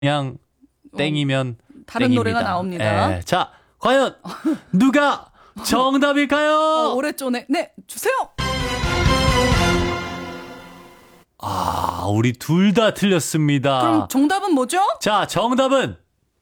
그냥 땡이면 다른 땡입니다. 노래가 나옵니다. 예. 자, 과연 누가 정답일까요? 오래 쪼네. 네, 주세요. 우리 둘 다 틀렸습니다. 그럼 정답은 뭐죠? 자, 정답은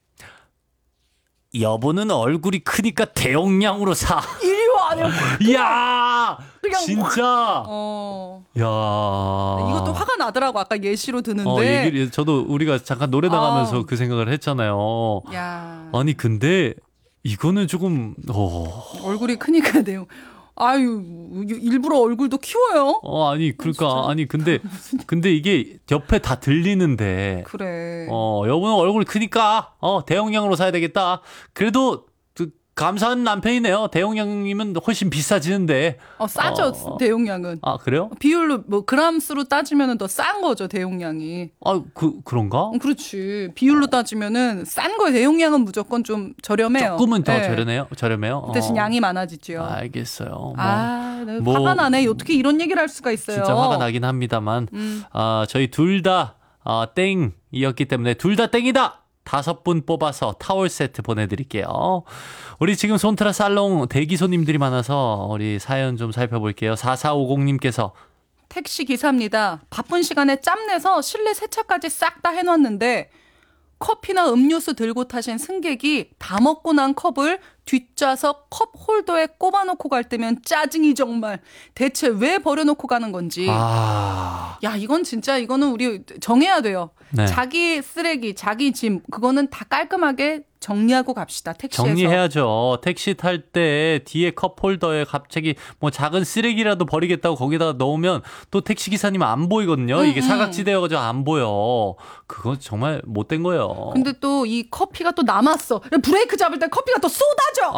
여보는 얼굴이 크니까 대용량으로 사. 이리 와. 이야, 그냥 진짜. 야, 이것도 화가 나더라고. 아까 예시로 드는데. 얘기를 저도 우리가 잠깐 노래 나가면서 그 생각을 했잖아요. 야. 아니 근데 이거는 조금 얼굴이 크니까 내용. 아유, 일부러 얼굴도 키워요? 아니 그러니까 진짜. 아니 근데 이게 옆에 다 들리는데. 그래. 여보는 얼굴이 크니까 대용량으로 사야 되겠다. 그래도 감사한 남편이네요. 대용량이면 훨씬 비싸지는데. 싸죠, 대용량은. 아, 그래요? 비율로, 뭐, 그람수로 따지면 더 싼 거죠, 대용량이. 그런가? 그렇지. 비율로 따지면은 싼 거예요. 대용량은 무조건 좀 저렴해요. 조금은 더 네. 저렴해요? 대신 양이 많아지죠. 알겠어요. 화가 나네. 어떻게 이런 얘기를 할 수가 있어요. 진짜 화가 나긴 합니다만. 저희 둘 다 땡이었기 때문에 둘 다 땡이다! 5분 뽑아서 타월 세트 보내드릴게요. 우리 지금 손트라 살롱 대기 손님들이 많아서 우리 사연 좀 살펴볼게요. 4450님께서 택시 기사입니다. 바쁜 시간에 짬내서 실내 세차까지 싹 다 해놨는데 커피나 음료수 들고 타신 승객이 다 먹고 난 컵을 뒷좌석 컵 홀더에 꼽아놓고 갈 때면 짜증이 정말. 대체 왜 버려놓고 가는 건지. 야, 이거는 우리 정해야 돼요. 네. 자기 쓰레기, 자기 짐, 그거는 다 깔끔하게 정리하고 갑시다. 택시에서. 정리해야죠. 택시 탈 때 뒤에 컵홀더에 갑자기 뭐 작은 쓰레기라도 버리겠다고 거기다가 넣으면 또 택시 기사님 안 보이거든요. 이게 사각지 되어가지고 안 보여. 그건 정말 못된 거예요. 근데 또 이 커피가 또 남았어. 브레이크 잡을 때 커피가 또 쏟아져.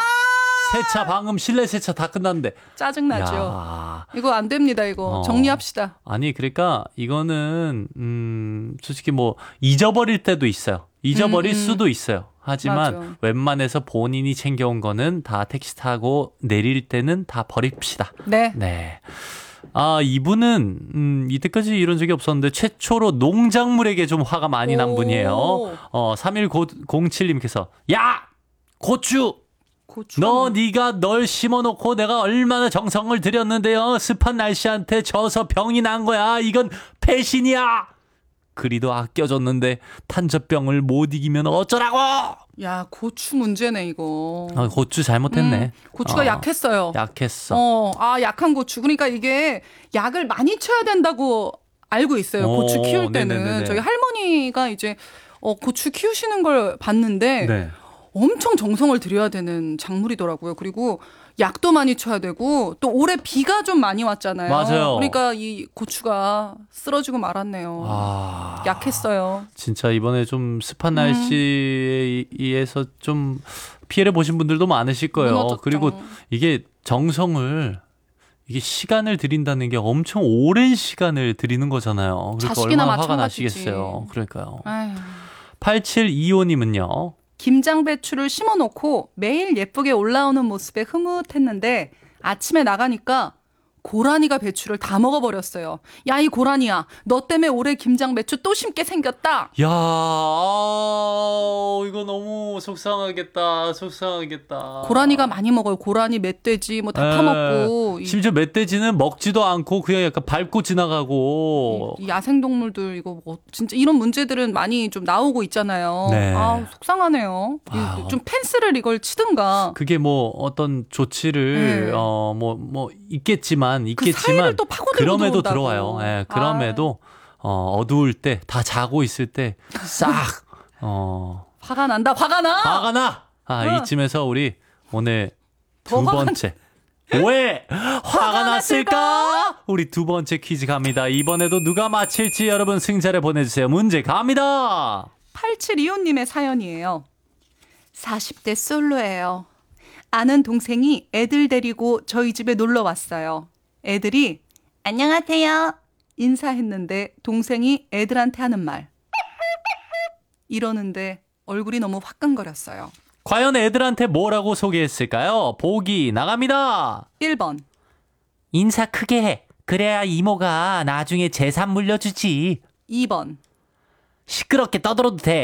세차 방금 실내 세차 다 끝났는데 짜증나죠. 야. 이거 안 됩니다. 이거 정리합시다. 아니 그러니까 이거는 솔직히 뭐 잊어버릴 때도 있어요. 잊어버릴 수도 있어요. 하지만 맞아. 웬만해서 본인이 챙겨온 거는 다 택시 타고 내릴 때는 다 버립시다. 네. 이분은 이때까지 이런 적이 없었는데 최초로 농작물에게 좀 화가 많이 난 분이에요. 3107님께서 야! 고추! 네가 널 심어놓고 내가 얼마나 정성을 들였는데요. 습한 날씨한테 져서 병이 난 거야. 이건 배신이야. 그리도 아껴줬는데 탄저병을 못 이기면 어쩌라고. 야, 고추 문제네 이거. 고추 잘못했네. 고추가 약했어요. 약했어. 약한 고추. 그러니까 이게 약을 많이 쳐야 된다고 알고 있어요. 고추 키울 때는. 네네네네. 저희 할머니가 이제 고추 키우시는 걸 봤는데 네. 엄청 정성을 들여야 되는 작물이더라고요. 그리고 약도 많이 쳐야 되고 또 올해 비가 좀 많이 왔잖아요. 맞아요. 그러니까 이 고추가 쓰러지고 말았네요. 약했어요. 진짜 이번에 좀 습한 날씨에 의해서 좀 피해를 보신 분들도 많으실 거예요. 무너졌죠. 그리고 이게 이게 시간을 들인다는 게 엄청 오랜 시간을 들이는 거잖아요. 그러니까 자식이나 얼마나 화가 마찬가지지. 나시겠어요. 그러니까요. 아유. 8725님은요. 김장배추를 심어놓고 매일 예쁘게 올라오는 모습에 흐뭇했는데 아침에 나가니까 고라니가 배추를 다 먹어버렸어요. 야, 이 고라니야. 너 때문에 올해 김장배추 또 심게 생겼다. 야, 이거 너무 속상하겠다. 고라니가 많이 먹어요. 고라니, 멧돼지 뭐 다 파먹고. 심지어 멧돼지는 먹지도 않고 그냥 약간 밟고 지나가고. 이 야생동물들 이거 뭐 진짜 이런 문제들은 많이 좀 나오고 있잖아요. 네. 속상하네요. 좀 펜스를 이걸 치든가. 그게 뭐 어떤 조치를 네. 뭐 있겠지만 그 사이를 또 파고들고 그럼에도 들어온다고. 들어와요. 예, 그럼에도 어두울 때 다 자고 있을 때 싹 화가 난다. 화가 나. 이쯤에서 우리 오늘 더 두 화가 번째 왜 화가 났을까? 우리 두 번째 퀴즈 갑니다. 이번에도 누가 맞힐지 여러분 승자를 보내주세요. 문제 갑니다. 8725님의 사연이에요. 40대 솔로예요. 아는 동생이 애들 데리고 저희 집에 놀러 왔어요. 애들이 안녕하세요 인사했는데 동생이 애들한테 하는 말 이러는데 얼굴이 너무 화끈거렸어요. 과연 애들한테 뭐라고 소개했을까요? 보기 나갑니다. 1번 인사 크게 해. 그래야 이모가 나중에 재산 물려주지. 2번 시끄럽게 떠들어도 돼.